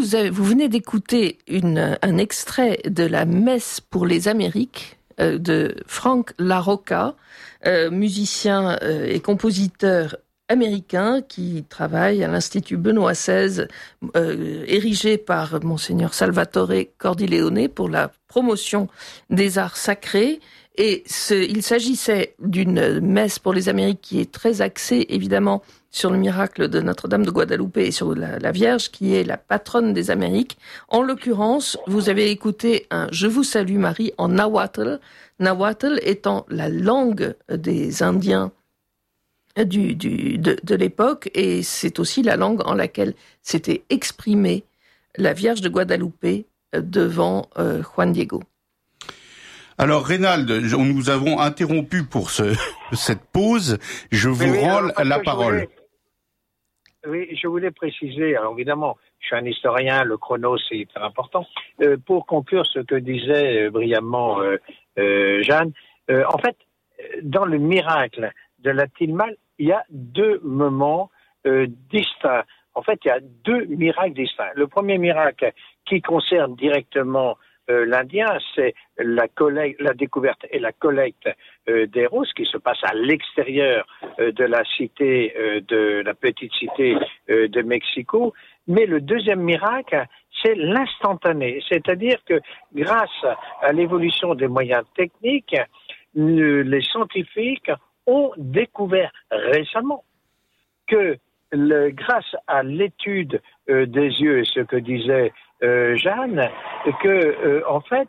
Vous venez d'écouter un extrait de la Messe pour les Amériques de Frank LaRocca, musicien et compositeur américain qui travaille à l'Institut Benoît XVI, érigé par Monseigneur Salvatore Cordileone pour la promotion des arts sacrés. Et il s'agissait d'une messe pour les Amériques qui est très axée, évidemment, sur le miracle de Notre-Dame de Guadeloupe et sur la Vierge, qui est la patronne des Amériques. En l'occurrence, vous avez écouté un « Je vous salue Marie » en nahuatl, nahuatl étant la langue des Indiens de l'époque, et c'est aussi la langue en laquelle s'était exprimée la Vierge de Guadeloupe devant Juan Diego. Alors, Reynald, nous avons interrompu pour cette pause. Je vous rends la parole. Je voulais préciser, alors évidemment, je suis un historien, le chrono c'est très important, pour conclure ce que disait brillamment Jeanne. En fait, dans le miracle de la Tilma, il y a deux moments distincts. En fait, il y a deux miracles distincts. Le premier miracle qui concerne directement l'Indien, c'est la découverte et la collecte des roses qui se passe à l'extérieur de la cité, de la petite cité de Mexico. Mais le deuxième miracle, c'est l'instantané. C'est-à-dire que grâce à l'évolution des moyens techniques, les scientifiques ont découvert récemment que grâce à l'étude des yeux et ce que disait Jeanne, que en fait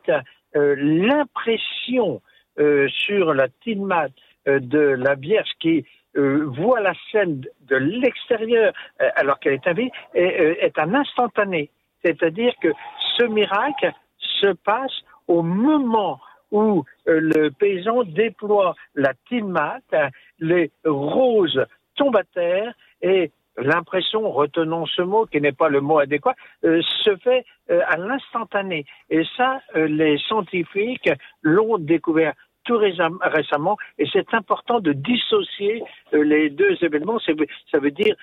l'impression sur la tilma de la Vierge qui voit la scène de l'extérieur alors qu'elle est invisible est un instantané. C'est-à-dire que ce miracle se passe au moment où le paysan déploie la tilma, les roses tombent à terre et l'impression, retenons ce mot qui n'est pas le mot adéquat, se fait à l'instantané. Et ça, les scientifiques l'ont découvert tout récemment, et c'est important de dissocier les deux événements. Ça veut dire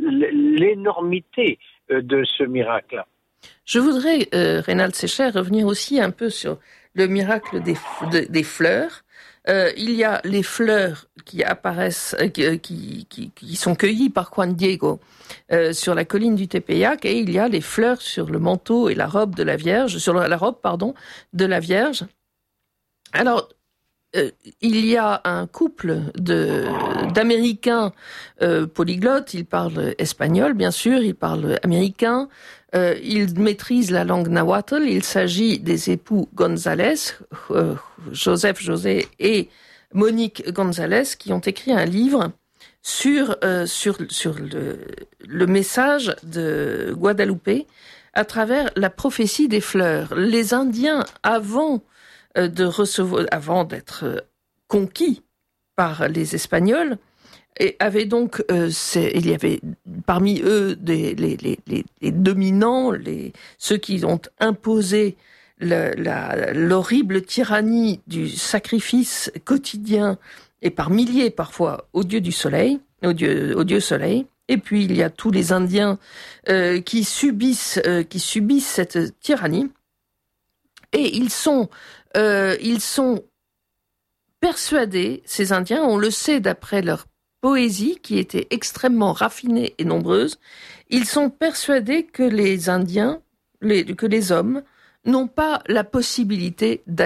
l'énormité de ce miracle. Je voudrais, Reynald Secher, revenir aussi un peu sur le miracle des fleurs. Il y a les fleurs qui apparaissent, qui sont cueillies par Juan Diego sur la colline du Tepeyac, et il y a les fleurs sur le manteau et la robe de la Vierge, sur la robe, de la Vierge. Alors, il y a un couple d'Américains polyglottes. Ils parlent espagnol, bien sûr, ils parlent américain. Ils maîtrisent la langue nahuatl. Il s'agit des époux González, Joseph José et Monique González, qui ont écrit un livre sur le message de Guadeloupe à travers la prophétie des fleurs. Les Indiens, avant d'être conquis par les Espagnols, et avaient donc, il y avait parmi eux les dominants, ceux qui ont imposé l'horrible tyrannie du sacrifice quotidien et par milliers parfois au dieu du soleil, au dieu soleil. Et puis il y a tous les Indiens qui subissent cette tyrannie, et ils sont persuadés, ces Indiens, on le sait d'après leur poésie qui était extrêmement raffinée et nombreuse, ils sont persuadés que les Indiens, que les hommes, n'ont pas la possibilité